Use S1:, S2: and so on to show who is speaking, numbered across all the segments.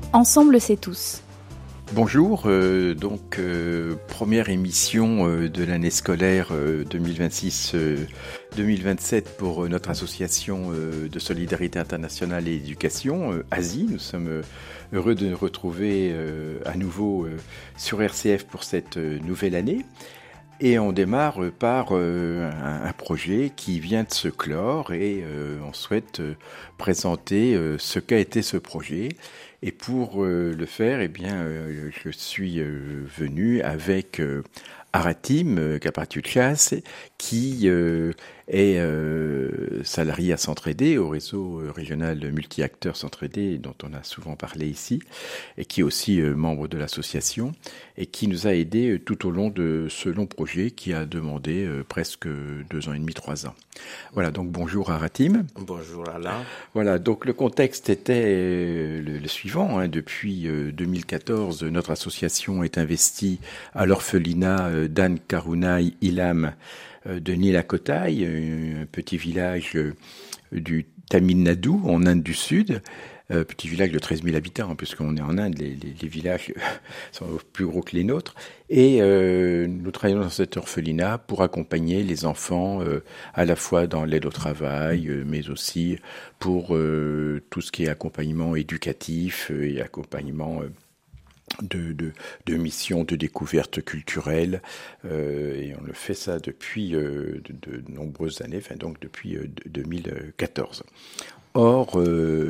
S1: Ensemble, c'est tous.
S2: Bonjour, première émission de l'année scolaire 2026-2027 pour notre association de solidarité internationale et éducation, ASI. Nous sommes heureux de nous retrouver à nouveau sur RCF pour cette nouvelle année. Et on démarre par un projet qui vient de se clore et on souhaite présenter ce qu'a été ce projet. Et pour le faire, je suis venu avec Aratim Kapatiouchas, qui est salarié à S'entraider, au réseau régional multi-acteurs S'entraider, dont on a souvent parlé ici, et qui est aussi membre de l'association, et qui nous a aidés tout au long de ce long projet qui a demandé presque 2 ans et demi, 3 ans. Voilà, donc bonjour Aratim.
S3: Bonjour Alain.
S2: Voilà, donc le contexte était le suivant. Depuis 2014, notre association est investie à l'orphelinat d'Anne Karunaï Ilam de Nilakotai, un petit village du Tamil Nadu, en Inde du Sud. Petit village de 13 000 habitants, puisqu'on est en Inde, les villages sont plus gros que les nôtres. Et nous travaillons dans cet orphelinat pour accompagner les enfants à la fois dans l'aide au travail, mais aussi pour tout ce qui est accompagnement éducatif et accompagnement de missions de découverte culturelle. Et on le fait ça depuis de nombreuses années, donc depuis 2014. Or,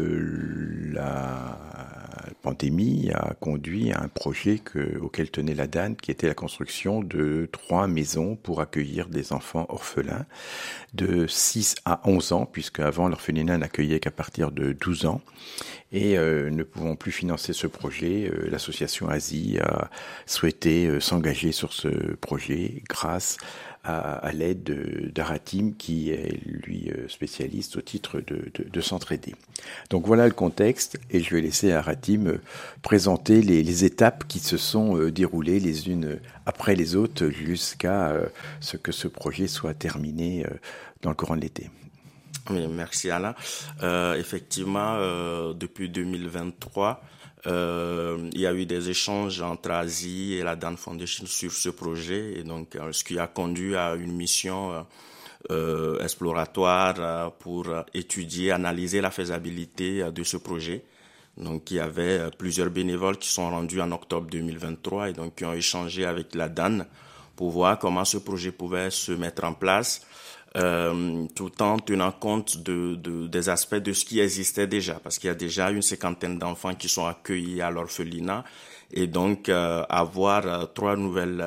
S2: la pandémie a conduit à un projet auquel tenait la DAN, qui était la construction de 3 maisons pour accueillir des enfants orphelins de 6 à 11 ans, puisque avant l'orphelinat n'accueillait qu'à partir de 12 ans. Et ne pouvant plus financer ce projet, l'association ASI a souhaité s'engager sur ce projet grâce à l'aide d'Aratim, qui est lui spécialiste au titre de S'entraider. Donc voilà le contexte, et je vais laisser Aratim présenter les étapes qui se sont déroulées les unes après les autres jusqu'à ce que ce projet soit terminé dans le courant de l'été.
S3: Oui, merci Alain. Effectivement, depuis 2023, il y a eu des échanges entre ASI et la DAN Foundation sur ce projet, et donc ce qui a conduit à une mission exploratoire pour étudier, analyser la faisabilité de ce projet. Donc il y avait plusieurs bénévoles qui sont rendus en octobre 2023 et donc qui ont échangé avec la DAN pour voir comment ce projet pouvait se mettre en place. Tout en tenant compte des aspects de ce qui existait déjà, parce qu'il y a déjà une 50aine d'enfants qui sont accueillis à l'orphelinat, et donc avoir 3 nouvelles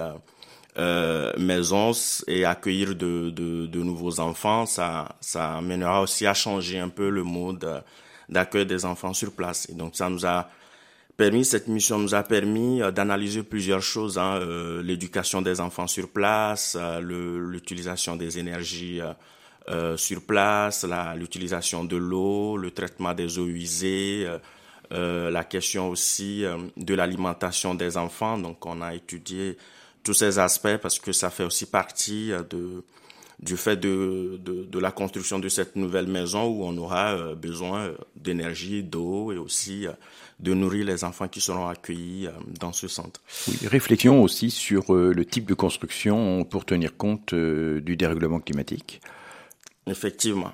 S3: maisons et accueillir de nouveaux enfants, ça amènera aussi à changer un peu le mode d'accueil des enfants sur place. Et donc cette mission nous a permis d'analyser plusieurs choses, l'éducation des enfants sur place, l'utilisation des énergies sur place, l'utilisation de l'eau, le traitement des eaux usées, la question aussi de l'alimentation des enfants. Donc on a étudié tous ces aspects parce que ça fait aussi partie du fait de la construction de cette nouvelle maison où on aura besoin d'énergie, d'eau et aussi de nourrir les enfants qui seront accueillis dans ce centre.
S2: Oui, réflexion aussi sur le type de construction pour tenir compte du dérèglement climatique.
S3: Effectivement,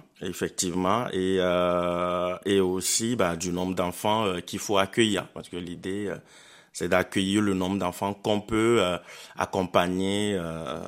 S3: et aussi du nombre d'enfants qu'il faut accueillir, parce que l'idée c'est d'accueillir le nombre d'enfants qu'on peut accompagner,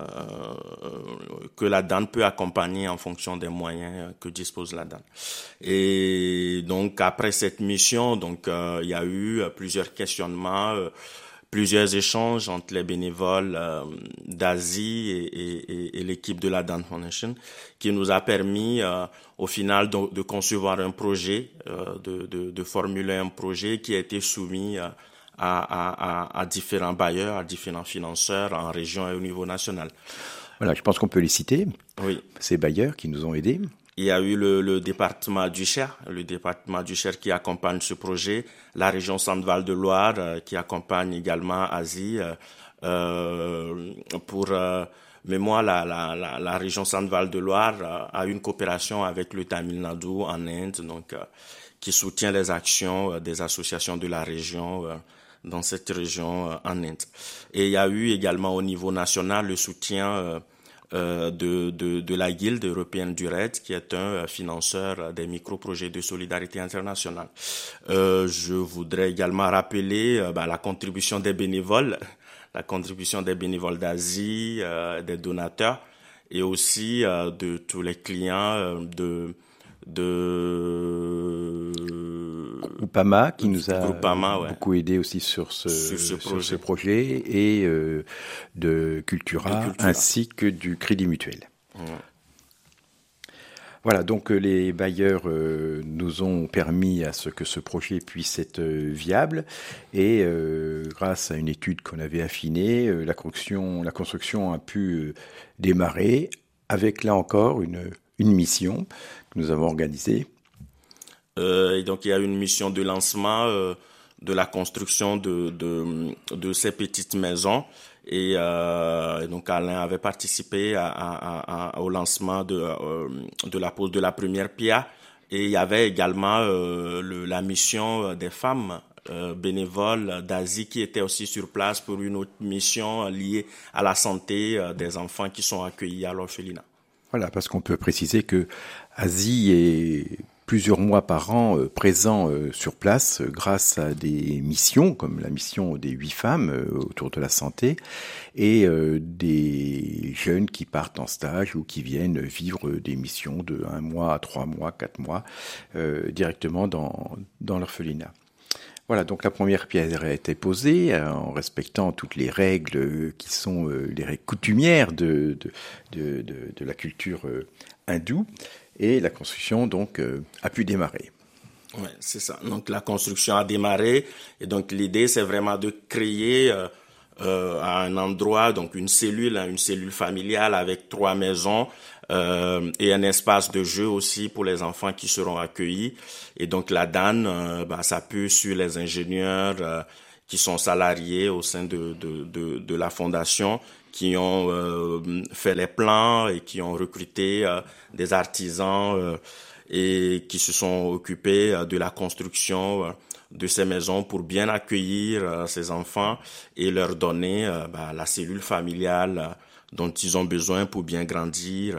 S3: que la DAN peut accompagner en fonction des moyens que dispose la DAN. Et donc après cette mission, il y a eu plusieurs questionnements, plusieurs échanges entre les bénévoles d'ASI et l'équipe de la DAN Foundation, qui nous a permis au final de concevoir un projet, de formuler un projet qui a été soumis à différents bailleurs, à différents financeurs en région et au niveau national.
S2: Voilà, je pense qu'on peut les citer.
S3: Oui.
S2: Ces bailleurs qui nous ont aidés.
S3: Il y a eu le département du Cher, qui accompagne ce projet, la région Centre-Val de Loire qui accompagne également ASI pour mémoire, la région Centre-Val de Loire a une coopération avec le Tamil Nadu en Inde, donc qui soutient les actions des associations de la région dans cette région en Inde. Et il y a eu également au niveau national le soutien de la Guilde européenne du RAID, qui est un financeur des micro-projets de solidarité internationale. Je voudrais également rappeler la contribution des bénévoles d'Asie, des donateurs, et aussi de tous les clients de
S2: Groupama, qui nous a beaucoup aidé aussi sur ce projet, et de Cultura, ainsi que du Crédit Mutuel. Voilà, donc les bailleurs nous ont permis à ce que ce projet puisse être viable, et grâce à une étude qu'on avait affinée, la construction a pu démarrer avec, là encore, une mission que nous avons organisée.
S3: Et donc il y a une mission de lancement de la construction de ces petites maisons, et donc Alain avait participé au lancement de la pose de la première pierre, et il y avait également la mission des femmes bénévoles d'Asie qui étaient aussi sur place pour une autre mission liée à la santé des enfants qui sont accueillis à l'orphelinat.
S2: Voilà, parce qu'on peut préciser que Asie est plusieurs mois par an présent sur place grâce à des missions, comme la mission des 8 femmes autour de la santé, et des jeunes qui partent en stage ou qui viennent vivre des missions de 1 mois à 3 mois, 4 mois, directement dans l'orphelinat. Voilà, donc la première pierre a été posée en respectant toutes les règles qui sont les règles coutumières de la culture hindoue, et la construction donc a pu démarrer.
S3: Ouais, c'est ça. Donc la construction a démarré, et donc l'idée c'est vraiment de créer à un endroit donc une cellule familiale avec 3 maisons. Et un espace de jeu aussi pour les enfants qui seront accueillis. Et donc la DAN s'appuie sur les ingénieurs qui sont salariés au sein de la fondation, qui ont fait les plans et qui ont recruté des artisans et qui se sont occupés de la construction de ces maisons pour bien accueillir ces enfants et leur donner la cellule familiale dont ils ont besoin pour bien grandir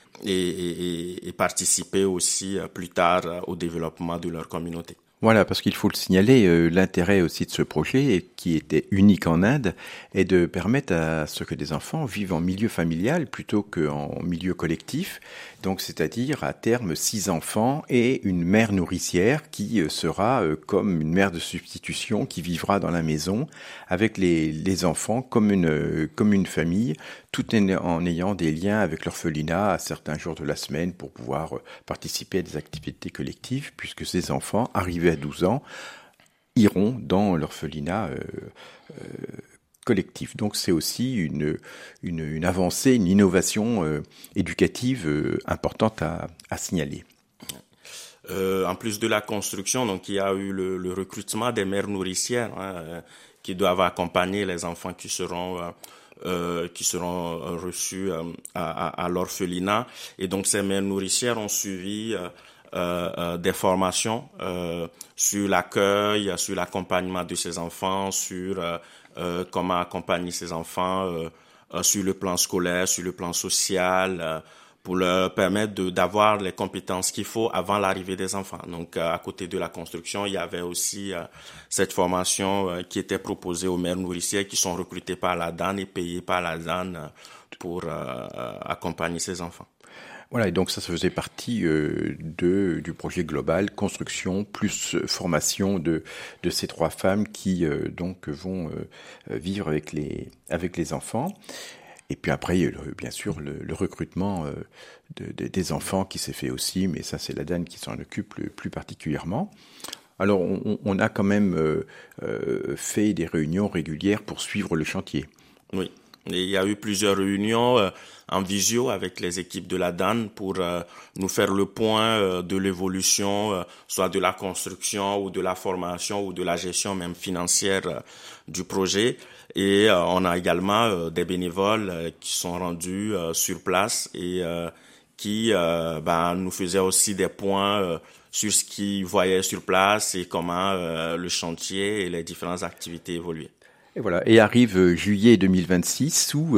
S3: et participer aussi plus tard au développement de leur communauté.
S2: Voilà, parce qu'il faut le signaler, l'intérêt aussi de ce projet, qui était unique en Inde, est de permettre à ce que des enfants vivent en milieu familial plutôt qu'en milieu collectif. Donc, c'est-à-dire à terme 6 enfants et une mère nourricière qui sera comme une mère de substitution qui vivra dans la maison avec les enfants comme une famille, tout en ayant des liens avec l'orphelinat à certains jours de la semaine pour pouvoir participer à des activités collectives, puisque ces enfants, arrivés à 12 ans, iront dans l'orphelinat collectif. Donc c'est aussi une avancée, une innovation éducative importante à signaler.
S3: En plus de la construction, donc il y a eu le recrutement des mères nourricières qui doivent accompagner les enfants qui seront reçus à l'orphelinat. Et donc ces mères nourricières ont suivi des formations sur l'accueil, sur l'accompagnement de ces enfants, sur comment accompagner ces enfants sur le plan scolaire, sur le plan social, pour leur permettre d'avoir les compétences qu'il faut avant l'arrivée des enfants. Donc, à côté de la construction, il y avait aussi cette formation qui était proposée aux mères nourricières qui sont recrutées par la DAN et payées par la DAN pour accompagner ces enfants.
S2: Voilà, et donc ça faisait partie du projet global construction plus formation de ces 3 femmes qui donc vont vivre avec les enfants. Et puis après, bien sûr, le recrutement des enfants qui s'est fait aussi, mais ça c'est la DAN qui s'en occupe plus particulièrement. Alors on a quand même fait des réunions régulières pour suivre le chantier.
S3: Oui. Et il y a eu plusieurs réunions en visio avec les équipes de la DAN pour nous faire le point de l'évolution, soit de la construction ou de la formation ou de la gestion même financière du projet. Et on a également des bénévoles qui sont rendus sur place et qui nous faisait aussi des points sur ce qu'ils voyaient sur place et comment le chantier et les différentes activités évoluaient.
S2: Et voilà. Et arrive juillet 2026 où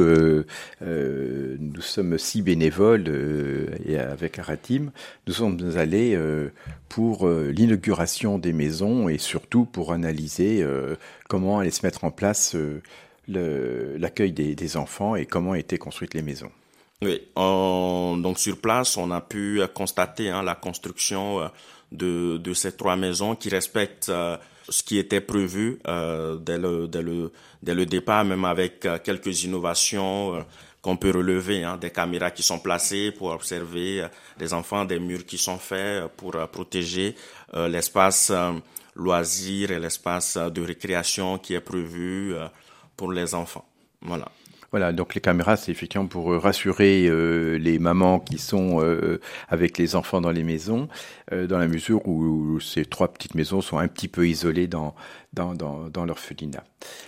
S2: nous sommes 6 bénévoles et avec Aratim, nous sommes allés pour l'inauguration des maisons et surtout pour analyser comment allait se mettre en place l'accueil des enfants et comment étaient construites les maisons.
S3: Oui, donc sur place, on a pu constater la construction de ces 3 maisons qui respectent ce qui était prévu dès le départ, même avec quelques innovations qu'on peut relever, des caméras qui sont placées pour observer les enfants, des murs qui sont faits pour protéger l'espace loisir et l'espace de récréation qui est prévu pour les enfants.
S2: Voilà, donc les caméras, c'est effectivement pour rassurer les mamans qui sont avec les enfants dans les maisons, dans la mesure où ces 3 petites maisons sont un petit peu isolées dans l'orphelinat.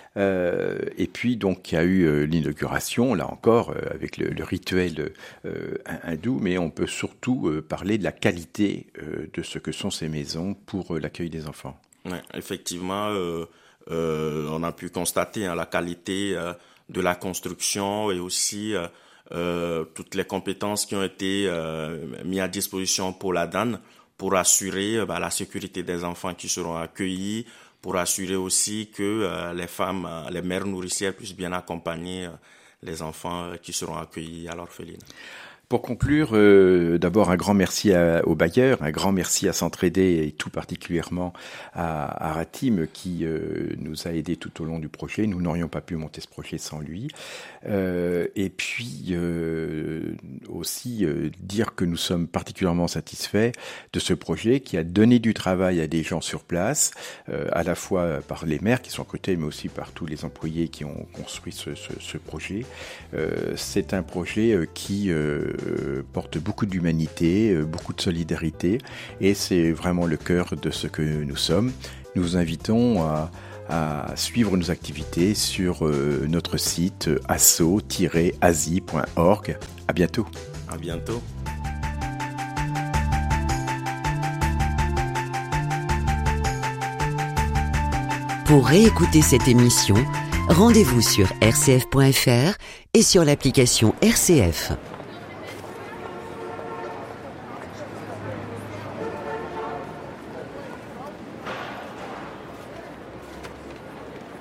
S2: Et puis donc il y a eu l'inauguration, là encore, avec le rituel hindou, mais on peut surtout parler de la qualité de ce que sont ces maisons pour l'accueil des enfants.
S3: Ouais, effectivement, on a pu constater la qualité de la construction et aussi toutes les compétences qui ont été mises à disposition pour la DAN pour assurer la sécurité des enfants qui seront accueillis, pour assurer aussi que les femmes, les mères nourricières puissent bien accompagner les enfants qui seront accueillis à l'orphelinat.
S2: Pour conclure, d'abord un grand merci aux bailleurs, un grand merci à S'entraider et tout particulièrement à Aratim qui nous a aidés tout au long du projet. Nous n'aurions pas pu monter ce projet sans lui. Et puis aussi dire que nous sommes particulièrement satisfaits de ce projet qui a donné du travail à des gens sur place, à la fois par les maires qui sont à côté, mais aussi par tous les employés qui ont construit ce projet. C'est un projet qui porte beaucoup d'humanité, beaucoup de solidarité, et c'est vraiment le cœur de ce que nous sommes. Nous vous invitons à suivre nos activités sur notre site asso-asi.org. À bientôt.
S3: À bientôt.
S1: Pour réécouter cette émission, rendez-vous sur rcf.fr et sur l'application RCF.